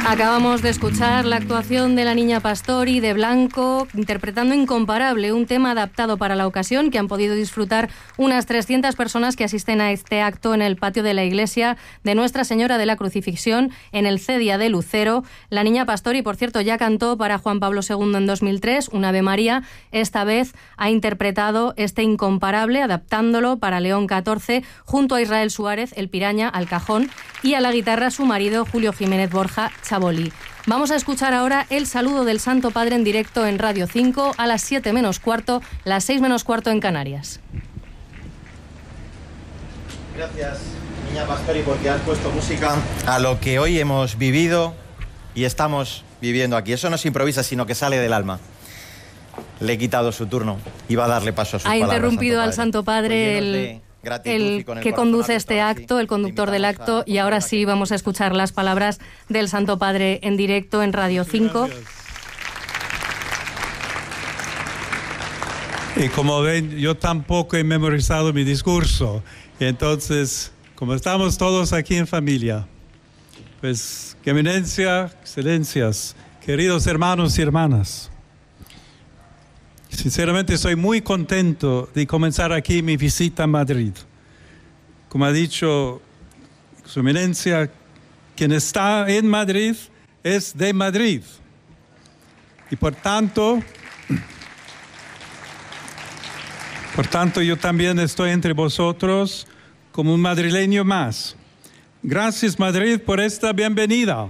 Acabamos de escuchar la actuación de la Niña Pastori de Blanco, interpretando Incomparable, un tema adaptado para la ocasión que han podido disfrutar unas 300 personas que asisten a este acto en el patio de la iglesia de Nuestra Señora de la Crucifixión en el Cedia de Lucero. La Niña Pastori, por cierto, ya cantó para Juan Pablo II en 2003, un Ave María. Esta vez ha interpretado este Incomparable, adaptándolo para León XIV, junto a Israel Suárez, el Piraña, al cajón, y a la guitarra su marido Julio Jiménez Borja Chabolí. Vamos a escuchar ahora el saludo del Santo Padre en directo en Radio 5 a las 7 menos cuarto, las 6 menos cuarto en Canarias. Gracias, Niña Pastori, porque has puesto música a lo que hoy hemos vivido y estamos viviendo aquí. Eso no se improvisa, sino que sale del alma. Le he quitado su turno y va a darle paso a sus palabras. Ha interrumpido al Santo Padre el que conduce este acto, el conductor del acto, y ahora sí vamos a escuchar las palabras del Santo Padre en directo en Radio 5. Y como ven, yo tampoco he memorizado mi discurso. Entonces, como estamos todos aquí en familia, pues, Eminencia, Excelencias, queridos hermanos y hermanas, sinceramente estoy muy contento de comenzar aquí mi visita a Madrid. Como ha dicho Su Eminencia, quien está en Madrid es de Madrid. Y por tanto, yo también estoy entre vosotros como un madrileño más. Gracias, Madrid, por esta bienvenida.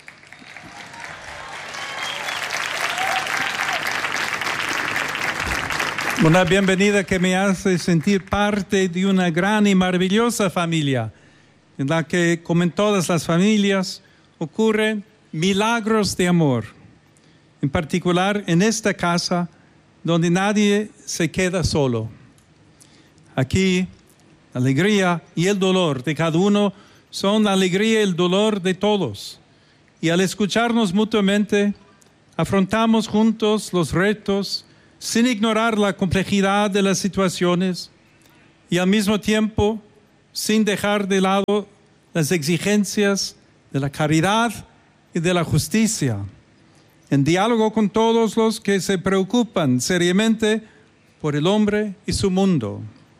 Una bienvenida que me hace sentir parte de una gran y maravillosa familia, en la que, como en todas las familias, ocurren milagros de amor. En particular, en esta casa, donde nadie se queda solo. Aquí, la alegría y el dolor de cada uno son la alegría y el dolor de todos. Y al escucharnos mutuamente, afrontamos juntos los retos sin ignorar la complejidad de las situaciones y al mismo tiempo sin dejar de lado las exigencias de la caridad y de la justicia, en diálogo con todos los que se preocupan seriamente por el hombre y su mundo.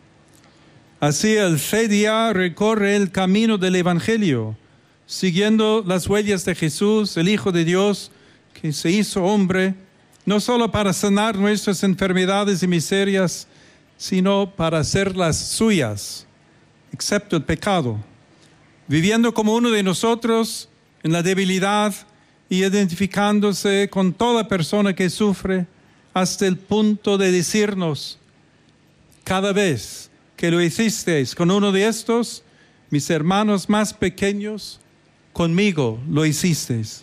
Así el CEDIA recorre el camino del Evangelio, siguiendo las huellas de Jesús, el Hijo de Dios, que se hizo hombre, no solo para sanar nuestras enfermedades y miserias, sino para hacerlas suyas, excepto el pecado, viviendo como uno de nosotros en la debilidad y identificándose con toda persona que sufre, hasta el punto de decirnos: cada vez que lo hicisteis con uno de estos, mis hermanos más pequeños, conmigo lo hicisteis.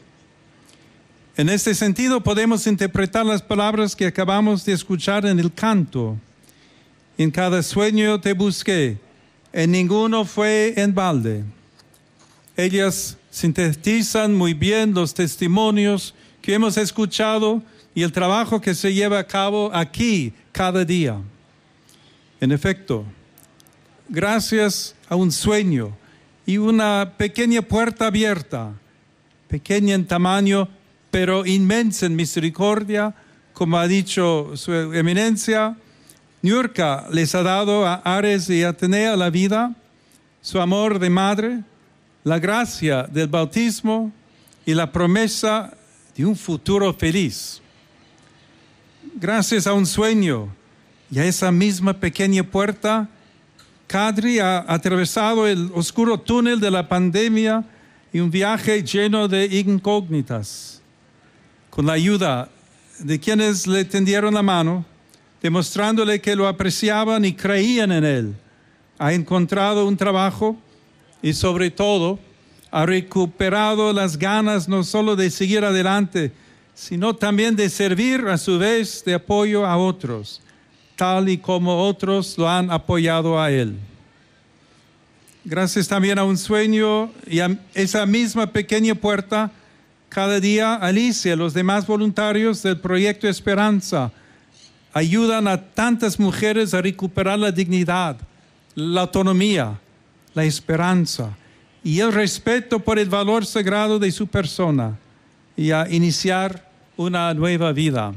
En este sentido podemos interpretar las palabras que acabamos de escuchar en el canto. En cada sueño te busqué, en ninguno fue en balde. Ellas sintetizan muy bien los testimonios que hemos escuchado y el trabajo que se lleva a cabo aquí cada día. En efecto, gracias a un sueño y una pequeña puerta abierta, pequeña en tamaño, pero inmensa en misericordia, como ha dicho Su Eminencia, Niurka les ha dado a Ares y Atenea la vida, su amor de madre, la gracia del bautismo y la promesa de un futuro feliz. Gracias a un sueño y a esa misma pequeña puerta, Kadri ha atravesado el oscuro túnel de la pandemia y un viaje lleno de incógnitas. Con la ayuda de quienes le tendieron la mano, demostrándole que lo apreciaban y creían en él, ha encontrado un trabajo y sobre todo ha recuperado las ganas no solo de seguir adelante, sino también de servir a su vez de apoyo a otros, tal y como otros lo han apoyado a él. Gracias también a un sueño y a esa misma pequeña puerta, cada día Alicia y los demás voluntarios del Proyecto Esperanza ayudan a tantas mujeres a recuperar la dignidad, la autonomía, la esperanza y el respeto por el valor sagrado de su persona y a iniciar una nueva vida.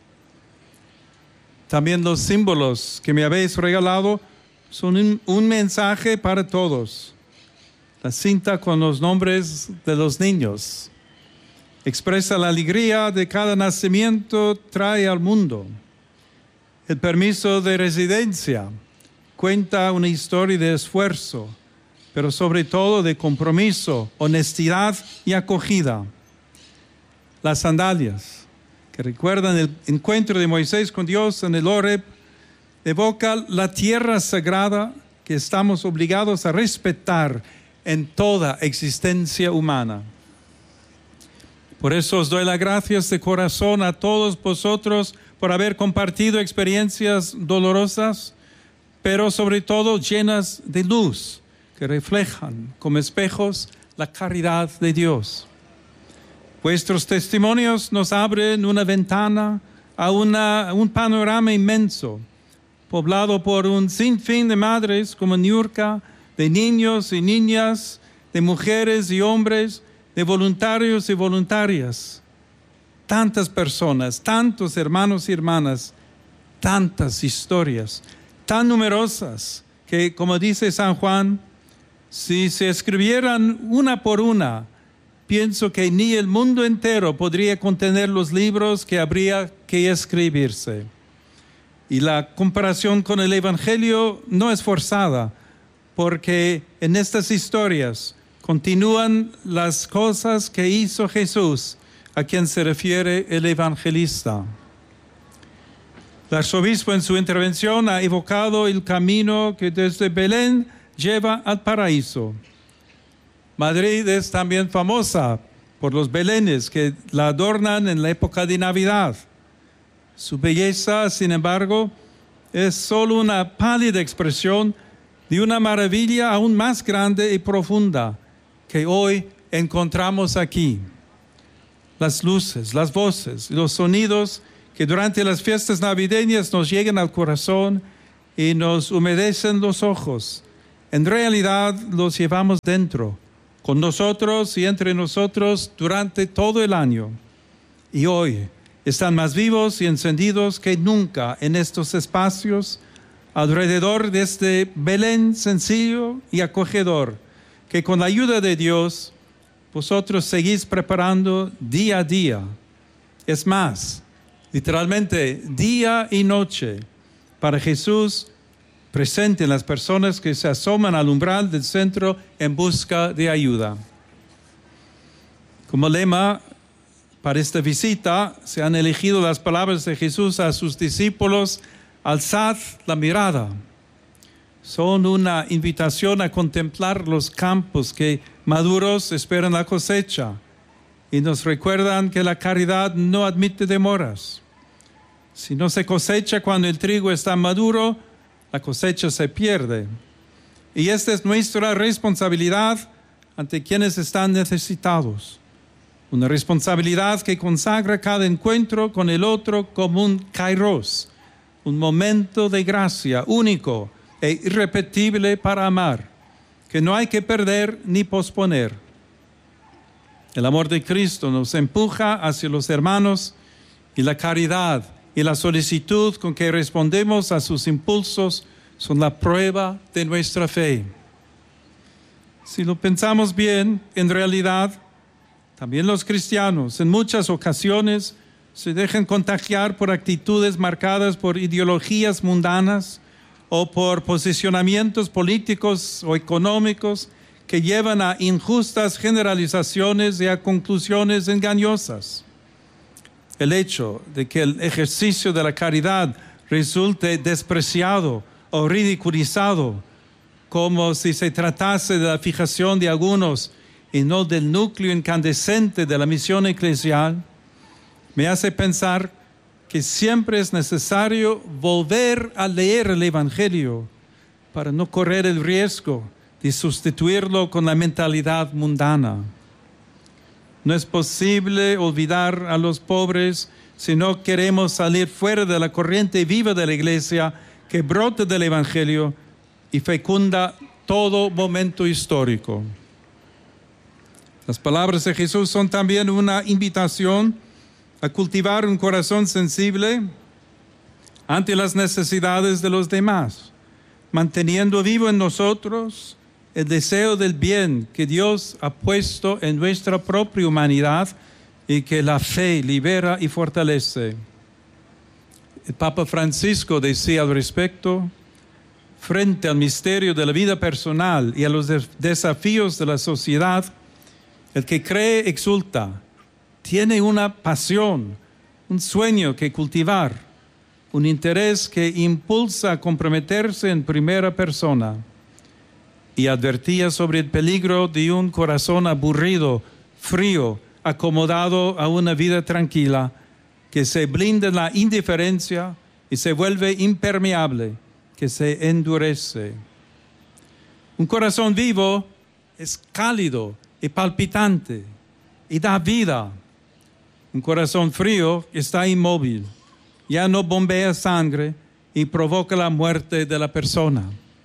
También los símbolos que me habéis regalado son un mensaje para todos. La cinta con los nombres de los niños expresa la alegría de cada nacimiento trae al mundo. El permiso de residencia cuenta una historia de esfuerzo, pero sobre todo de compromiso, honestidad y acogida. Las sandalias, que recuerdan el encuentro de Moisés con Dios en el Horeb, evoca la tierra sagrada que estamos obligados a respetar en toda existencia humana. Por eso os doy las gracias de corazón a todos vosotros por haber compartido experiencias dolorosas, pero sobre todo llenas de luz, que reflejan como espejos la caridad de Dios. Vuestros testimonios nos abren una ventana a un panorama inmenso, poblado por un sinfín de madres como Niurka, de niños y niñas, de mujeres y hombres, de voluntarios y voluntarias. Tantas personas, tantos hermanos y hermanas, tantas historias, tan numerosas que, como dice San Juan, si se escribieran una por una, pienso que ni el mundo entero podría contener los libros que habría que escribirse. Y la comparación con el Evangelio no es forzada, porque en estas historias continúan las cosas que hizo Jesús, a quien se refiere el evangelista. El arzobispo en su intervención ha evocado el camino que desde Belén lleva al paraíso. Madrid es también famosa por los belenes que la adornan en la época de Navidad. Su belleza, sin embargo, es solo una pálida expresión de una maravilla aún más grande y profunda que hoy encontramos aquí. Las luces, las voces y los sonidos que durante las fiestas navideñas nos llegan al corazón y nos humedecen los ojos, en realidad los llevamos dentro, con nosotros y entre nosotros durante todo el año. Y hoy están más vivos y encendidos que nunca en estos espacios, alrededor de este Belén sencillo y acogedor, que con la ayuda de Dios vosotros seguís preparando día a día. Es más, literalmente día y noche, para Jesús presente en las personas que se asoman al umbral del centro en busca de ayuda. Como lema para esta visita se han elegido las palabras de Jesús a sus discípulos: alzad la mirada. Son una invitación a contemplar los campos que maduros esperan la cosecha y nos recuerdan que la caridad no admite demoras. Si no se cosecha cuando el trigo está maduro, la cosecha se pierde. Y esta es nuestra responsabilidad ante quienes están necesitados. Una responsabilidad que consagra cada encuentro con el otro como un kairos, un momento de gracia único e irrepetible para amar, que no hay que perder ni posponer. El amor de Cristo nos empuja hacia los hermanos y la caridad y la solicitud con que respondemos a sus impulsos son la prueba de nuestra fe. Si lo pensamos bien, en realidad, también los cristianos en muchas ocasiones se dejan contagiar por actitudes marcadas por ideologías mundanas o por posicionamientos políticos o económicos que llevan a injustas generalizaciones y a conclusiones engañosas. El hecho de que el ejercicio de la caridad resulte despreciado o ridiculizado, como si se tratase de la fijación de algunos y no del núcleo incandescente de la misión eclesial, me hace pensar que siempre es necesario volver a leer el Evangelio para no correr el riesgo de sustituirlo con la mentalidad mundana. No es posible olvidar a los pobres si no queremos salir fuera de la corriente viva de la Iglesia que brota del Evangelio y fecunda todo momento histórico. Las palabras de Jesús son también una invitación a cultivar un corazón sensible ante las necesidades de los demás, manteniendo vivo en nosotros el deseo del bien que Dios ha puesto en nuestra propia humanidad y que la fe libera y fortalece. El Papa Francisco decía al respecto: frente al misterio de la vida personal y a los desafíos de la sociedad, el que cree exulta, tiene una pasión, un sueño que cultivar, un interés que impulsa a comprometerse en primera persona. Y advertía sobre el peligro de un corazón aburrido, frío, acomodado a una vida tranquila, que se blinda en la indiferencia y se vuelve impermeable, que se endurece. Un corazón vivo es cálido y palpitante y da vida. Un corazón frío está inmóvil, ya no bombea sangre y provoca la muerte de la persona.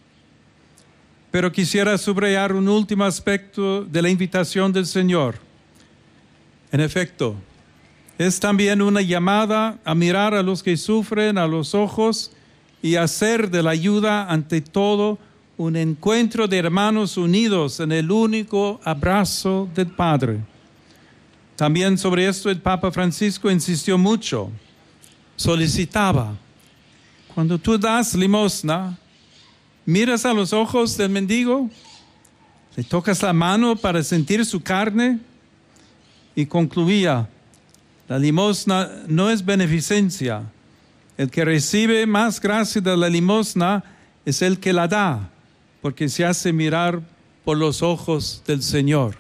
Pero quisiera subrayar un último aspecto de la invitación del Señor. En efecto, es también una llamada a mirar a los que sufren a los ojos y hacer de la ayuda ante todo un encuentro de hermanos unidos en el único abrazo del Padre. También sobre esto el Papa Francisco insistió mucho, solicitaba: cuando tú das limosna, miras a los ojos del mendigo, le tocas la mano para sentir su carne, y concluía: la limosna no es beneficencia. El que recibe más gracia de la limosna es el que la da, porque se hace mirar por los ojos del Señor.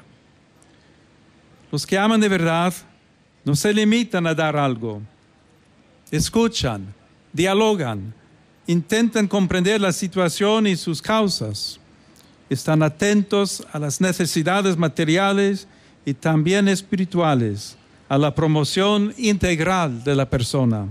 Los que aman de verdad no se limitan a dar algo. Escuchan, dialogan, intentan comprender la situación y sus causas. Están atentos a las necesidades materiales y también espirituales, a la promoción integral de la persona.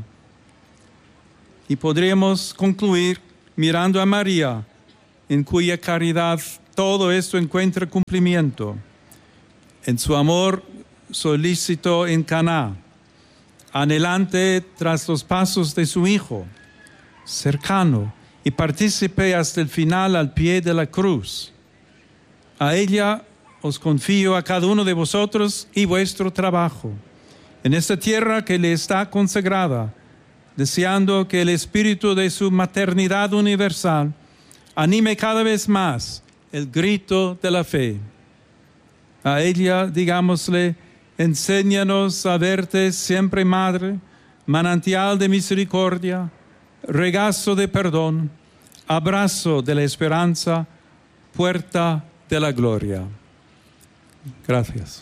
Y podríamos concluir mirando a María, en cuya caridad todo esto encuentra cumplimiento, en su amor solícito en Caná, anhelante tras los pasos de su Hijo, cercano y partícipe hasta el final al pie de la cruz. A ella os confío a cada uno de vosotros y vuestro trabajo, en esta tierra que le está consagrada, deseando que el espíritu de su maternidad universal anime cada vez más el grito de la fe. A ella, digámosle: enséñanos a verte siempre, Madre, manantial de misericordia, regazo de perdón, abrazo de la esperanza, puerta de la gloria. Gracias.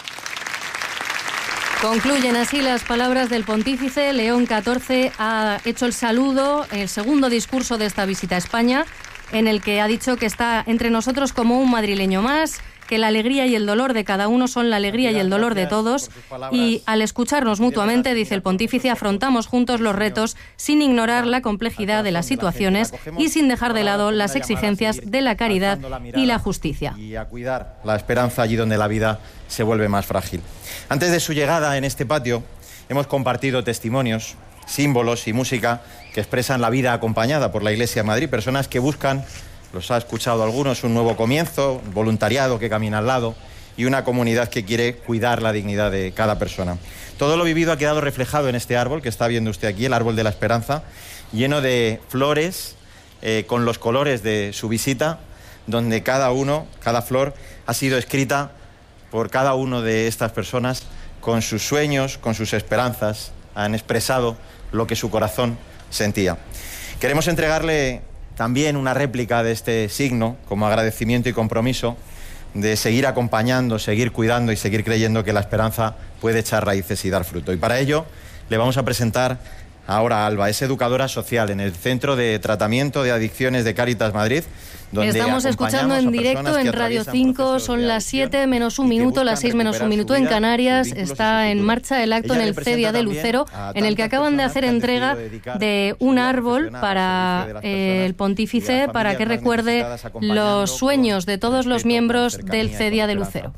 Concluyen así las palabras del pontífice. León XIV ha hecho el saludo, el segundo discurso de esta visita a España, en el que ha dicho que está entre nosotros como un madrileño más, que la alegría y el dolor de cada uno son la alegría y el dolor de todos, y al escucharnos mutuamente, dice el pontífice, afrontamos juntos los retos sin ignorar la complejidad de las situaciones y sin dejar de lado las exigencias de la caridad y la justicia. Y a cuidar la esperanza allí donde la vida se vuelve más frágil. Antes de su llegada en este patio, hemos compartido testimonios, símbolos y música que expresan la vida acompañada por la Iglesia de Madrid, personas que buscan, los ha escuchado algunos, un nuevo comienzo, voluntariado que camina al lado y una comunidad que quiere cuidar la dignidad de cada persona. Todo lo vivido ha quedado reflejado en este árbol que está viendo usted aquí, el árbol de la esperanza, lleno de flores con los colores de su visita, donde cada flor ha sido escrita por cada uno de estas personas con sus sueños, con sus esperanzas, han expresado lo que su corazón sentía. Queremos entregarle también una réplica de este signo como agradecimiento y compromiso de seguir acompañando, seguir cuidando y seguir creyendo que la esperanza puede echar raíces y dar fruto. Y para ello le vamos a presentar ahora a Alba, es educadora social en el Centro de Tratamiento de Adicciones de Cáritas Madrid, donde estamos escuchando en directo en Radio 5, son las 7 menos un minuto, las 6 menos un minuto en Canarias. Está en marcha el acto en el CEDIA de Lucero, en el que acaban de hacer entrega de un árbol para el pontífice, para que recuerde los sueños de todos los miembros del CEDIA de Lucero.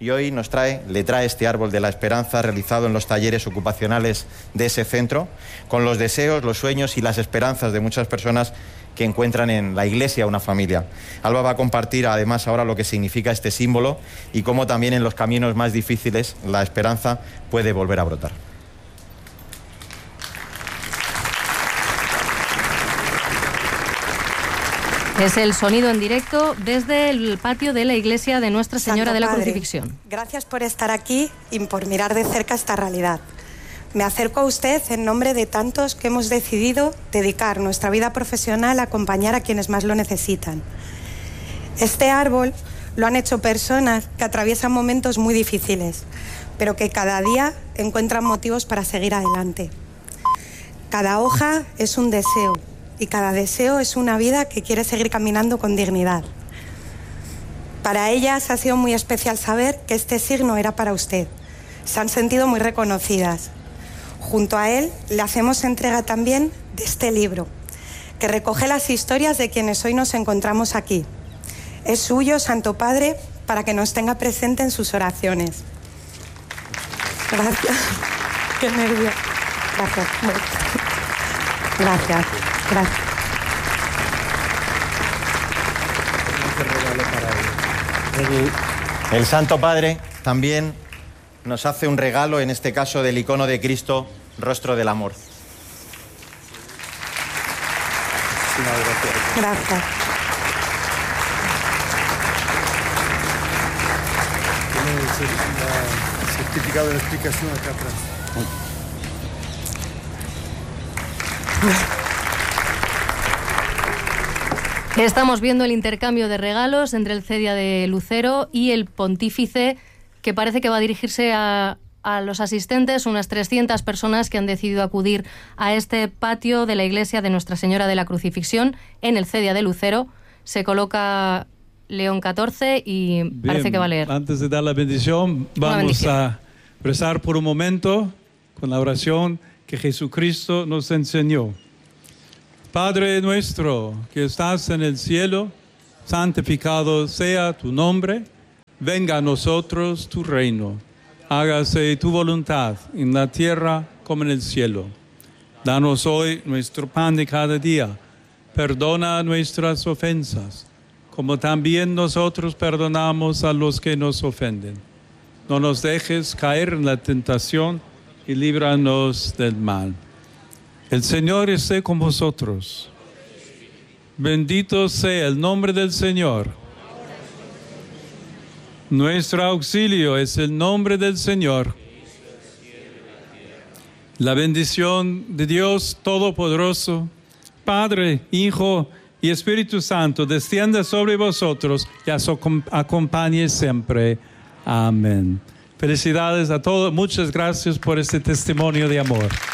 y hoy le trae este árbol de la esperanza realizado en los talleres ocupacionales de ese centro, con los deseos, los sueños y las esperanzas de muchas personas que encuentran en la iglesia una familia. Alba va a compartir además ahora lo que significa este símbolo y cómo también en los caminos más difíciles la esperanza puede volver a brotar. Es el sonido en directo desde el patio de la iglesia de Nuestra Señora de la Crucifixión. Gracias por estar aquí y por mirar de cerca esta realidad. Me acerco a usted en nombre de tantos que hemos decidido dedicar nuestra vida profesional a acompañar a quienes más lo necesitan. Este árbol lo han hecho personas que atraviesan momentos muy difíciles, pero que cada día encuentran motivos para seguir adelante. Cada hoja es un deseo. Y cada deseo es una vida que quiere seguir caminando con dignidad. Para ellas ha sido muy especial saber que este signo era para usted. Se han sentido muy reconocidas. Junto a él le hacemos entrega también de este libro, que recoge las historias de quienes hoy nos encontramos aquí. Es suyo, Santo Padre, para que nos tenga presente en sus oraciones. Gracias. Qué nervio. Gracias. Gracias. Gracias. El Santo Padre también nos hace un regalo, en este caso del icono de Cristo, Rostro del Amor. Gracias. Tiene el certificado de explicación acá atrás. Estamos viendo el intercambio de regalos entre el Cedia de Lucero y el pontífice, que parece que va a dirigirse a los asistentes, unas 300 personas que han decidido acudir a este patio de la iglesia de Nuestra Señora de la Crucifixión en el Cedia de Lucero. Se coloca León XIV y bien, parece que va a leer. Antes de dar la bendición, vamos a rezar por un momento con la oración que Jesucristo nos enseñó. Padre nuestro que estás en el cielo, santificado sea tu nombre, venga a nosotros tu reino, hágase tu voluntad en la tierra como en el cielo. Danos hoy nuestro pan de cada día, perdona nuestras ofensas, como también nosotros perdonamos a los que nos ofenden. No nos dejes caer en la tentación y líbranos del mal. El Señor esté con vosotros. Bendito sea el nombre del Señor. Nuestro auxilio es el nombre del Señor. La bendición de Dios Todopoderoso, Padre, Hijo y Espíritu Santo, descienda sobre vosotros y os acompañe siempre. Amén. Felicidades a todos. Muchas gracias por este testimonio de amor.